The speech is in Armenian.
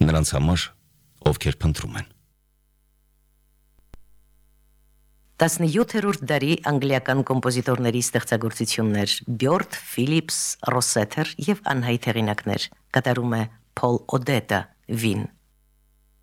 նրանց համար, ովքեր փնտրում են։ 17-րդ դարի անգլիական կոմպոզիտորների ստեղծագործություններ Բյորդ, Ֆիլիպս, Ռոսեթեր և անհայտ հեղինակներ կատարում է Փոլ Օդետը, Վին։